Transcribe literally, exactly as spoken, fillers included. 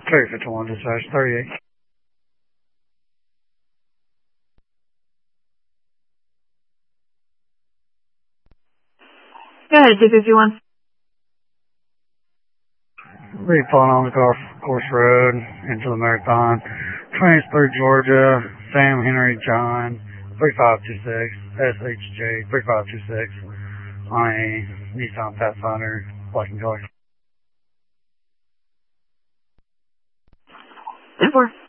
three fifty-one, dispatch, thirty-eight. Go ahead, two fifty-one. We pulling on the Golf Course Road into the Marathon. Trains through Georgia, Sam Henry John, three five two six, S H J, three five two six, on a Nissan Pathfinder, black and color. ten four.